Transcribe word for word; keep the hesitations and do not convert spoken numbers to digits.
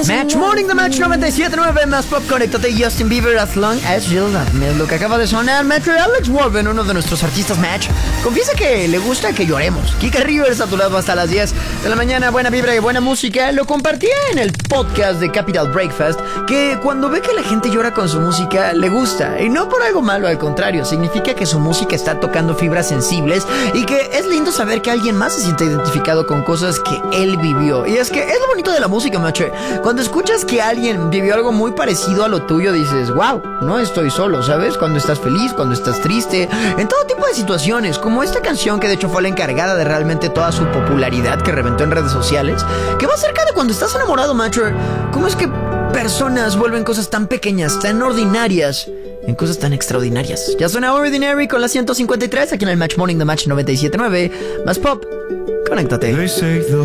Match Morning, The Match noventa y siete punto nueve, más pop, conéctate, Justin Bieber, As Long As You Love Me. Lo que acaba de sonar, Metro y Alex Warren, uno de nuestros artistas Match, confiesa que le gusta que lloremos. Kika Rivers a tu lado hasta las diez de la mañana, buena vibra y buena música. Lo compartía en el podcast de Capital Breakfast, que cuando ve que la gente llora con su música, le gusta. Y no por algo malo, al contrario, significa que su música está tocando fibras sensibles y que es lindo saber que alguien más se siente identificado con cosas que él vivió. Y es que es lo bonito de la música, macho. Cuando escuchas que alguien vivió algo muy parecido a lo tuyo, dices, wow, no estoy solo, ¿sabes? Cuando estás feliz, cuando estás triste, en todo tipo de situaciones, como esta canción que de hecho fue la encargada de realmente toda su popularidad que reventó en redes sociales, que va acerca de cuando estás enamorado, macho. ¿Cómo es que personas vuelven cosas tan pequeñas, tan ordinarias, en cosas tan extraordinarias? Ya suena Ordinary con la ciento cincuenta y tres aquí en el Match Morning de Match noventa y siete punto nueve. Más pop, conéctate.